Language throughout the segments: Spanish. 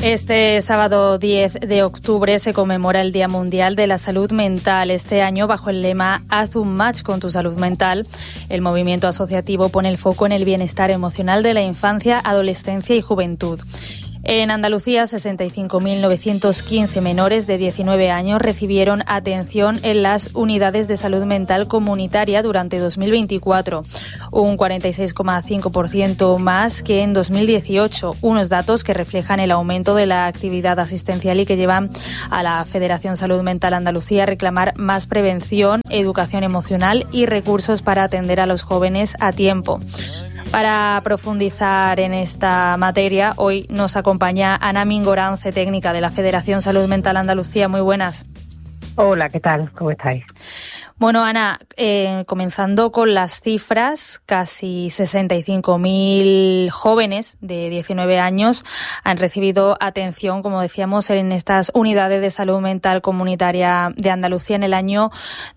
Este sábado 10 de octubre se conmemora el Día Mundial de la Salud Mental. Este año, bajo el lema Haz un match con tu salud mental, el movimiento asociativo pone el foco en el bienestar emocional de la infancia, adolescencia y juventud. En Andalucía, 65.915 menores de 19 años recibieron atención en las unidades de salud mental comunitaria durante 2024, un 46,5% más que en 2018, unos datos que reflejan el aumento de la actividad asistencial y que llevan a la Federación Salud Mental Andalucía a reclamar más prevención, educación emocional y recursos para atender a los jóvenes a tiempo. Para profundizar en esta materia, hoy nos acompaña Ana Mingorance, técnica de la Federación Salud Mental Andalucía. Muy buenas. Hola, ¿qué tal? ¿Cómo estáis? Bueno, Ana, comenzando con las cifras, casi 65.000 jóvenes de 19 años han recibido atención, como decíamos, en estas unidades de salud mental comunitaria de Andalucía en el año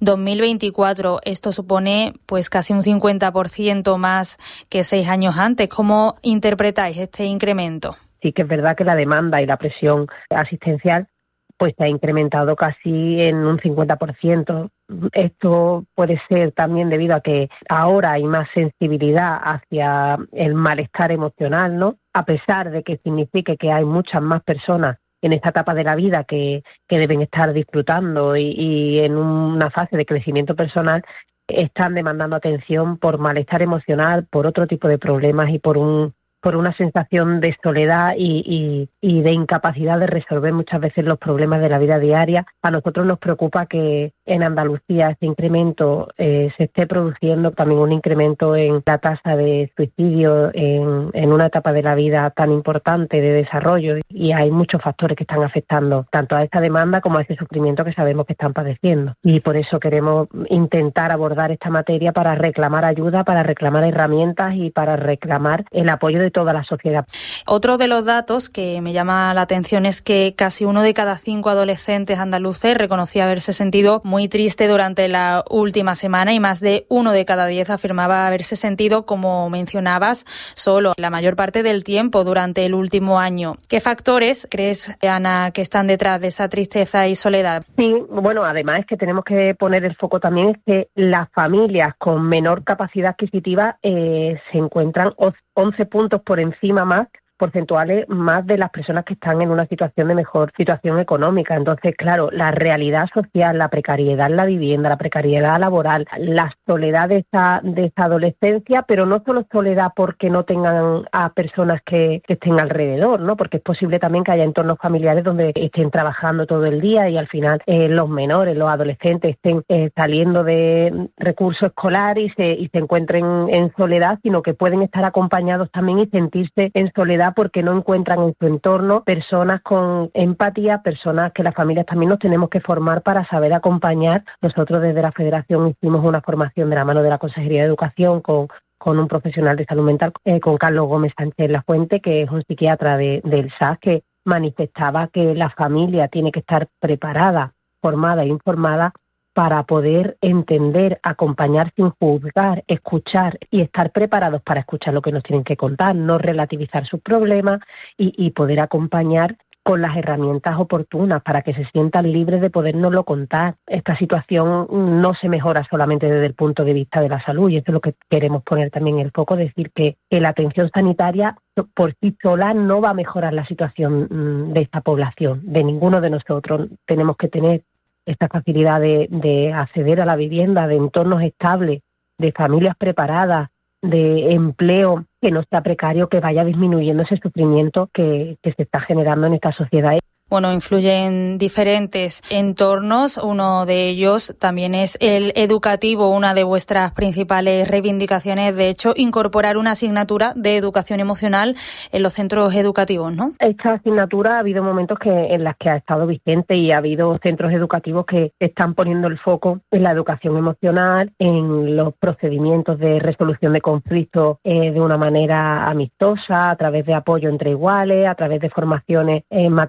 2024. Esto supone pues casi un 50% más que 6 años antes. ¿Cómo interpretáis este incremento? Sí que es verdad que la demanda y la presión asistencial pues se ha incrementado casi en un 50%. Esto puede ser también debido a que ahora hay más sensibilidad hacia el malestar emocional, ¿no? A pesar de que signifique que hay muchas más personas en esta etapa de la vida que deben estar disfrutando y en una fase de crecimiento personal, están demandando atención por malestar emocional, por otro tipo de problemas y por una sensación de soledad y de incapacidad de resolver muchas veces los problemas de la vida diaria. A nosotros nos preocupa que en Andalucía este incremento se esté produciendo, también un incremento en la tasa de suicidio en una etapa de la vida tan importante de desarrollo, y hay muchos factores que están afectando tanto a esta demanda como a ese sufrimiento que sabemos que están padeciendo. Y por eso queremos intentar abordar esta materia para reclamar ayuda, para reclamar herramientas y para reclamar el apoyo de toda la sociedad. Otro de los datos que me llama la atención es que casi 1 de cada 5 adolescentes andaluces reconocía haberse sentido muy triste durante la última semana, y más de 1 de cada 10 afirmaba haberse sentido, como mencionabas, solo la mayor parte del tiempo durante el último año. ¿Qué factores crees, Ana, que están detrás de esa tristeza y soledad? Sí, bueno, además es que tenemos que poner el foco también en que las familias con menor capacidad adquisitiva se encuentran 11 puntos por encima más porcentuales más de las personas que están en una situación de mejor situación económica. Entonces, claro, la realidad social, la precariedad en la vivienda, la precariedad laboral, la soledad de esa adolescencia, pero no solo soledad porque no tengan a personas que estén alrededor, ¿no? Porque es posible también que haya entornos familiares donde estén trabajando todo el día y al final los menores, los adolescentes estén saliendo de recurso escolar y se encuentren en soledad, sino que pueden estar acompañados también y sentirse en soledad porque no encuentran en su entorno personas con empatía, personas que las familias también nos tenemos que formar para saber acompañar. Nosotros desde la Federación hicimos una formación de la mano de la Consejería de Educación con un profesional de salud mental, con Carlos Gómez Sánchez Lafuente, que es un psiquiatra del SAS, que manifestaba que la familia tiene que estar preparada, formada e informada para poder entender, acompañar sin juzgar, escuchar y estar preparados para escuchar lo que nos tienen que contar, no relativizar sus problemas y poder acompañar con las herramientas oportunas para que se sientan libres de podérnoslo contar. Esta situación no se mejora solamente desde el punto de vista de la salud, y eso es lo que queremos poner también en el foco, decir que la atención sanitaria por sí sola no va a mejorar la situación de esta población, de ninguno de nosotros. Tenemos que tener esta facilidad de acceder a la vivienda, de entornos estables, de familias preparadas, de empleo que no sea precario, que vaya disminuyendo ese sufrimiento que se está generando en esta sociedad. Bueno, influyen diferentes entornos. Uno de ellos también es el educativo, una de vuestras principales reivindicaciones, de hecho, incorporar una asignatura de educación emocional en los centros educativos, ¿no? Esta asignatura ha habido momentos en las que ha estado vigente y ha habido centros educativos que están poniendo el foco en la educación emocional, en los procedimientos de resolución de conflictos de una manera amistosa, a través de apoyo entre iguales, a través de formaciones en materia de convivencia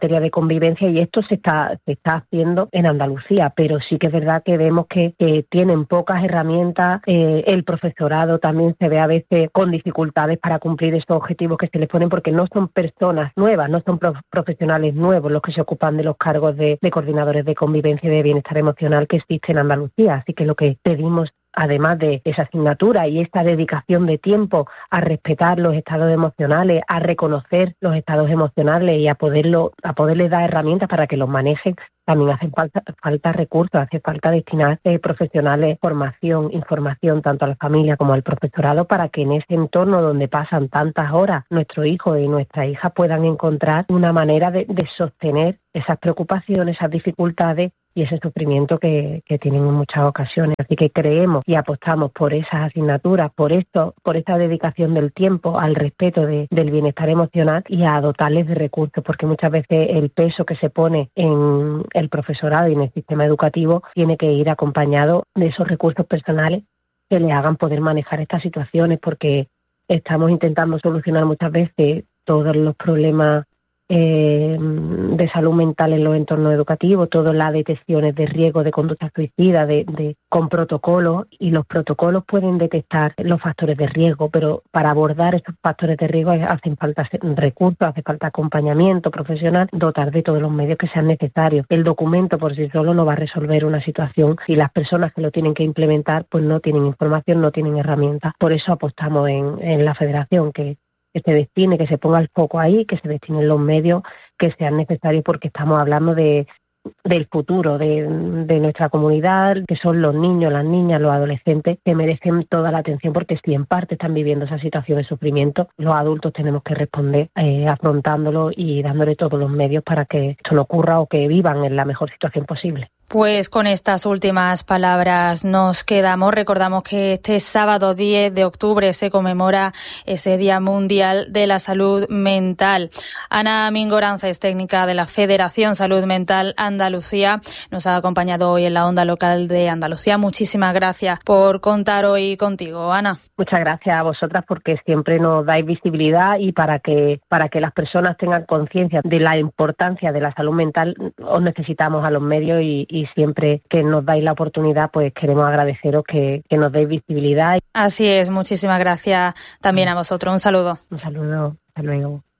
convivencia, y esto se está haciendo en Andalucía, pero sí que es verdad que vemos que tienen pocas herramientas. El profesorado también se ve a veces con dificultades para cumplir estos objetivos que se les ponen, porque no son personas nuevas, no son profesionales nuevos los que se ocupan de los cargos de coordinadores de convivencia y de bienestar emocional que existen en Andalucía. Así que lo que pedimos, además de esa asignatura y esta dedicación de tiempo a respetar los estados emocionales, a reconocer los estados emocionales y a poderles dar herramientas para que los manejen, también hacen falta recursos, hace falta destinar profesionales, formación, información tanto a la familia como al profesorado, para que en ese entorno donde pasan tantas horas nuestros hijos y nuestras hijas puedan encontrar una manera de sostener esas preocupaciones, esas dificultades y ese sufrimiento que tienen en muchas ocasiones. Así que creemos y apostamos por esas asignaturas, por esta dedicación del tiempo al respeto del bienestar emocional y a dotarles de recursos, porque muchas veces el peso que se pone en el profesorado y en el sistema educativo tiene que ir acompañado de esos recursos personales que le hagan poder manejar estas situaciones, porque estamos intentando solucionar muchas veces todos los problemas de salud mental en los entornos educativos, todas las detecciones de riesgo de conducta suicida con protocolos, y los protocolos pueden detectar los factores de riesgo, pero para abordar esos factores de riesgo hacen falta recursos, hace falta acompañamiento profesional, dotar de todos los medios que sean necesarios. El documento por sí solo no va a resolver una situación si las personas que lo tienen que implementar pues no tienen información, no tienen herramientas. Por eso apostamos en la Federación que se destine, que se ponga el foco ahí, que se destinen los medios que sean necesarios, porque estamos hablando del futuro de nuestra comunidad, que son los niños, las niñas, los adolescentes, que merecen toda la atención, porque si en parte están viviendo esa situación de sufrimiento, los adultos tenemos que responder afrontándolo y dándole todos los medios para que esto no ocurra o que vivan en la mejor situación posible. Pues con estas últimas palabras nos quedamos. Recordamos que este sábado 10 de octubre se conmemora ese Día Mundial de la Salud Mental. Ana Mingorances, técnica de la Federación Salud Mental Andalucía, nos ha acompañado hoy en la onda local de Andalucía. Muchísimas gracias por contar hoy contigo, Ana. Muchas gracias a vosotras, porque siempre nos dais visibilidad, y para que las personas tengan conciencia de la importancia de la salud mental, os necesitamos a los medios, y siempre que nos dais la oportunidad, pues queremos agradeceros que nos deis visibilidad. Así es, muchísimas gracias también a vosotros. Un saludo. Un saludo, hasta luego.